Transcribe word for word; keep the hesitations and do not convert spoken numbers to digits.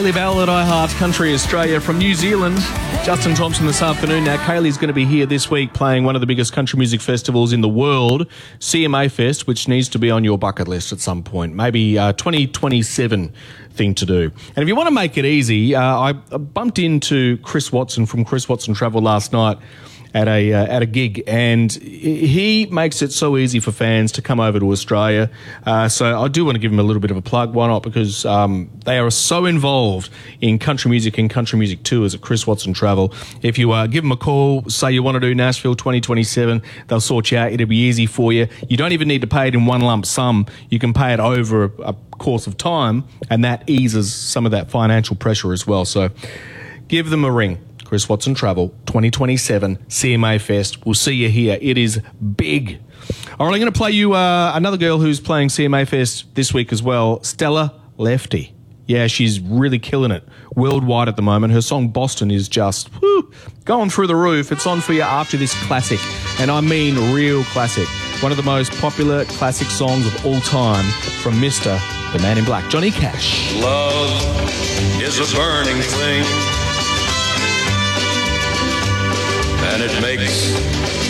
Kaylee Bell at iHeart Country Australia from New Zealand. Justin Thompson this afternoon. Now, Kaylee's going to be here this week playing one of the biggest country music festivals in the world, C M A Fest, which needs to be on your bucket list at some point. Maybe a twenty twenty-seven thing to do. And if you want to make it easy, uh, I bumped into Chris Watson from Chris Watson Travel last night at a uh, at a gig, and he makes it so easy for fans to come over to Australia. Uh, so I do want to give him a little bit of a plug. Why not? Because um, they are so involved in country music and country music tours at Chris Watson Travel. If you uh, give them a call, say you want to do Nashville twenty twenty-seven, they'll sort you out. It'll be easy for you. You don't even need to pay it in one lump sum. You can pay it over a, a course of time, and that eases some of that financial pressure as well. So give them a ring. Chris Watson Travel, twenty twenty-seven, C M A Fest. We'll see you here. It is big. All right, I'm going to play you uh, another girl who's playing C M A Fest this week as well, Stella Lefty. Yeah, she's really killing it worldwide at the moment. Her song Boston is just whoo, going through the roof. It's on for you after this classic, and I mean real classic. One of the most popular classic songs of all time from Mister the Man in Black, Johnny Cash. Love is a burning thing, and it makes